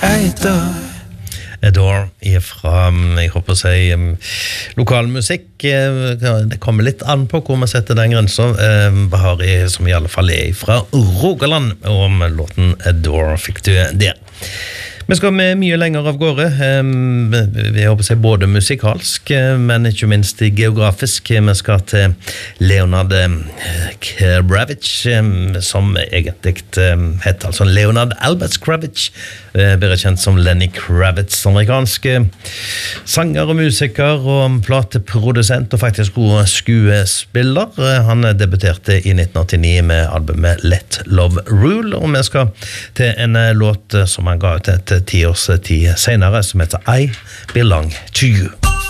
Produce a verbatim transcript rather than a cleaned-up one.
adore. Adore ifra, jeg håper å si, um, lokal musikk. Det kommer litt an på hvor man setter den grensen. Um, Bahari, som i alle fall er fra Rogaland, og om låten Adore fikk du det. Vi skal med mye lenger av gårde. Um, vi håper å si både musikalsk, men ikke minst geografisk. Vi skal til Leonard Kravitz, um, som egentlig um, heter altså Leonard Albert Kravitz, uh, bedre kjent som Lenny Kravitz, amerikanske sanger og musiker og plateprodusent og faktisk god skuespiller. Han debuterte i nitten åttini med albumet Let Love Rule, og vi skal til en låt som han ga ut et ti års tid senere, som heter I Belong to You.